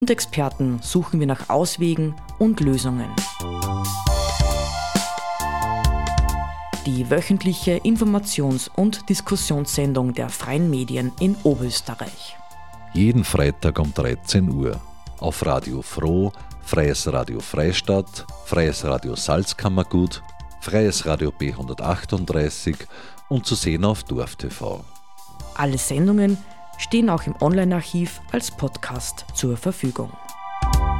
und Experten suchen wir nach Auswegen und Lösungen. Die wöchentliche Informations- und Diskussionssendung der Freien Medien in Oberösterreich. Jeden Freitag um 13 Uhr auf Radio Froh, Freies Radio Freistadt, Freies Radio Salzkammergut, Freies Radio B138 und zu sehen auf DorfTV. Alle Sendungen stehen auch im Online-Archiv als Podcast zur Verfügung.